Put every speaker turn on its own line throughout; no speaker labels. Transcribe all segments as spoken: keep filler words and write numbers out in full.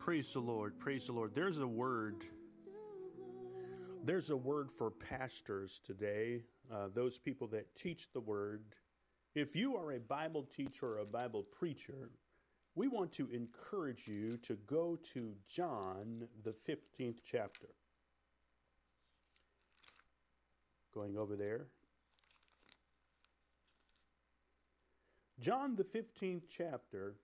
Praise the Lord. Praise the Lord. There's a word. There's a word for pastors today, uh, those people that teach the word. If you are a Bible teacher or a Bible preacher, we want to encourage you to go to John, the fifteenth chapter. Going over there. John, the fifteenth chapter,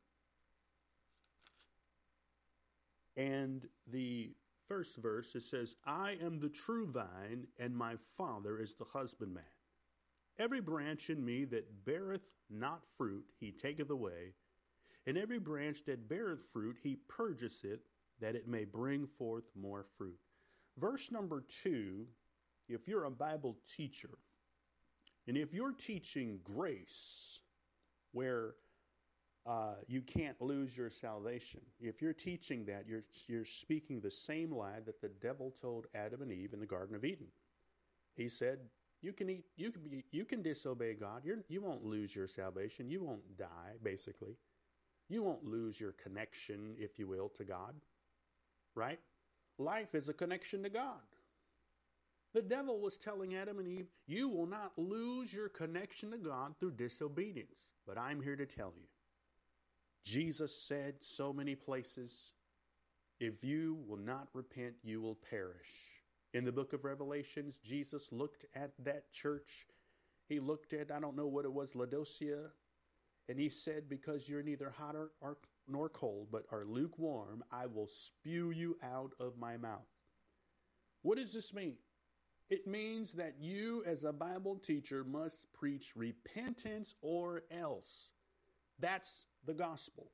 and the first verse, it says, I am the true vine, and my Father is the husbandman. Every branch in me that beareth not fruit, he taketh away. And every branch that beareth fruit, he purgeth it, that it may bring forth more fruit. Verse number two, if you're a Bible teacher, and if you're teaching grace, where uh, you can't lose your salvation, if you're teaching that, you're you're speaking the same lie that the devil told Adam and Eve in the Garden of Eden. He said, "You can eat, you can be, you can disobey God. You're, you won't lose your salvation. You won't die. Basically, you won't lose your connection, if you will, to God. Right? Life is a connection to God." The devil was telling Adam and Eve, you will not lose your connection to God through disobedience. But I'm here to tell you, Jesus said so many places, if you will not repent, you will perish. In the book of Revelations, Jesus looked at that church. He looked at, I don't know what it was, Laodicea. And he said, because you're neither hot or, or, nor cold, but are lukewarm, I will spew you out of my mouth. What does this mean? It means that you as a Bible teacher must preach repentance or else. That's the gospel.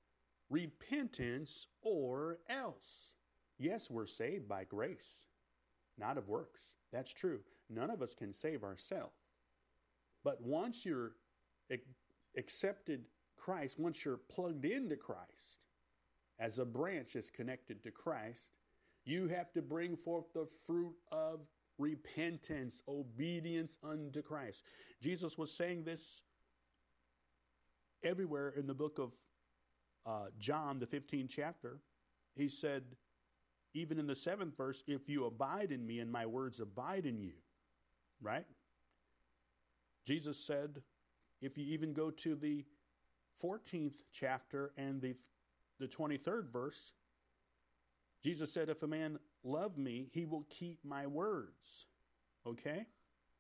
Repentance or else. Yes, we're saved by grace, not of works. That's true. None of us can save ourselves. But once you're accepted Christ, once you're plugged into Christ, as a branch is connected to Christ, you have to bring forth the fruit of repentance, obedience unto Christ. Jesus was saying this everywhere in the book of uh, John, the fifteenth chapter. He said, even in the seventh verse, if you abide in me and my words abide in you, right? Jesus said, if you even go to the fourteenth chapter and the, the twenty-third verse, Jesus said, if a man love me, he will keep my words. Okay?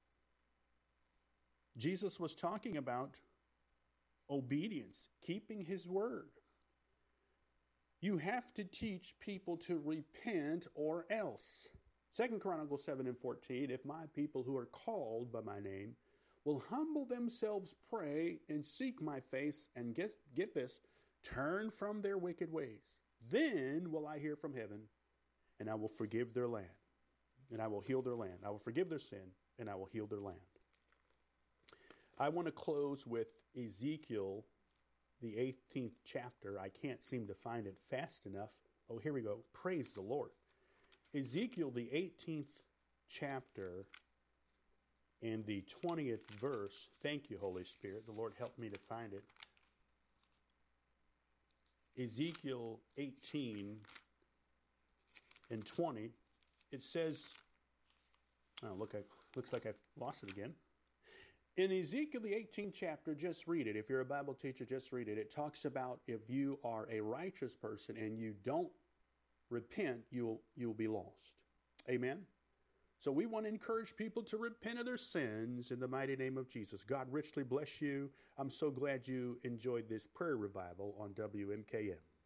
Jesus was talking about obedience, keeping his word. You have to teach people to repent or else. Second Chronicles seven and fourteen, if my people who are called by my name will humble themselves, pray, and seek my face, and get, get this, turn from their wicked ways. Then will I hear from heaven, and I will forgive their land, and I will heal their land. I will forgive their sin, and I will heal their land. I want to close with Ezekiel, the eighteenth chapter. I can't seem to find it fast enough. Oh, here we go. Praise the Lord. Ezekiel, the eighteenth chapter, and the twentieth verse. Thank you, Holy Spirit. The Lord helped me to find it. Ezekiel eighteen and twenty, it says, oh, look, I, looks like I've lost it again. In Ezekiel, the eighteenth chapter, just read it. If you're a Bible teacher, just read it. It talks about if you are a righteous person and you don't repent, you'll, you'll be lost. Amen? So we want to encourage people to repent of their sins in the mighty name of Jesus. God richly bless you. I'm so glad you enjoyed this prayer revival on W M K M.